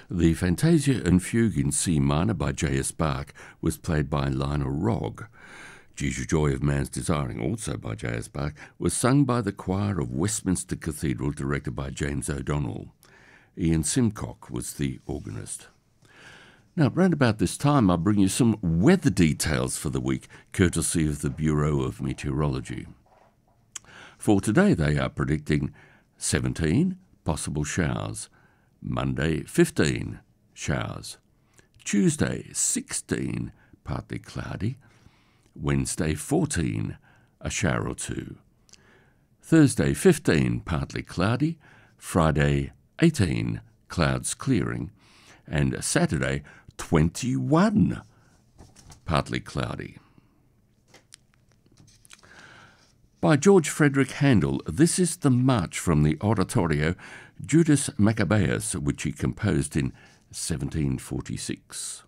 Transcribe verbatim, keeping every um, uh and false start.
The Fantasia and Fugue in C minor by J S Bach was played by Lionel Rogge. Jesus Joy of Man's Desiring, also by J S Bach, was sung by the choir of Westminster Cathedral, directed by James O'Donnell. Ian Simcock was the organist. Now, round about this time, I'll bring you some weather details for the week, courtesy of the Bureau of Meteorology. For today, they are predicting seventeen possible showers, Monday fifteen showers, Tuesday sixteen partly cloudy, Wednesday fourteen a shower or two, Thursday fifteen partly cloudy, Friday eighteen clouds clearing, and Saturday twenty-one partly cloudy. By George Frederick Handel, this is the march from the oratorio Judas Maccabeus, which he composed in seventeen forty-six.